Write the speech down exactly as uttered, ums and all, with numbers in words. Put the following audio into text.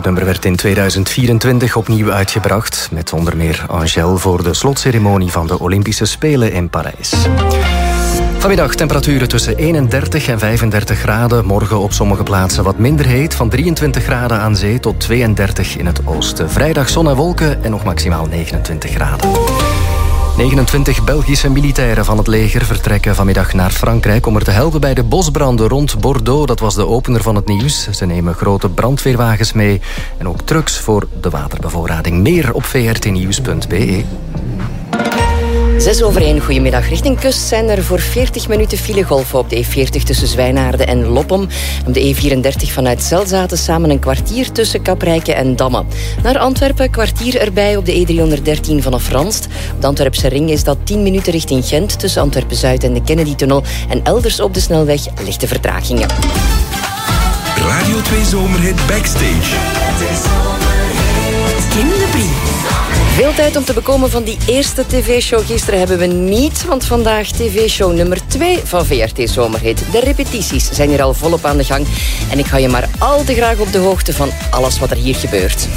Het nummer werd in tweeduizend vierentwintig opnieuw uitgebracht, met onder meer Angèle voor de slotceremonie van de Olympische Spelen in Parijs. Vanmiddag temperaturen tussen eenendertig en vijfendertig graden. Morgen op sommige plaatsen wat minder heet. Van drieëntwintig graden aan zee tot tweeëndertig in het oosten. Vrijdag zon en wolken en nog maximaal negenentwintig graden. negenentwintig Belgische militairen van het leger vertrekken vanmiddag naar Frankrijk om er te helpen bij de bosbranden rond Bordeaux. Dat was de opener van het nieuws. Ze nemen grote brandweerwagens mee en ook trucks voor de waterbevoorrading. Meer op v r t nieuws punt b e. Zes over één, goedemiddag. Richting kust zijn er voor veertig minuten filegolven op de E veertig tussen Zwijnaarden en Loppem. Op de E vierendertig vanuit Zelzaten samen een kwartier tussen Kaprijke en Damme. Naar Antwerpen kwartier erbij op de E driehonderddertien vanaf Ranst. Op de Antwerpse ring is dat tien minuten richting Gent tussen Antwerpen-Zuid en de Kennedy-tunnel. En elders op de snelweg lichte vertragingen. Radio twee Zomerhit Backstage. Kim de Brie. Veel tijd om te bekomen van die eerste tv-show. Gisteren hebben we niet, want vandaag tv-show nummer twee van V R T Zomerhit. De repetities zijn hier al volop aan de gang. En ik hou je maar al te graag op de hoogte van alles wat er hier gebeurt.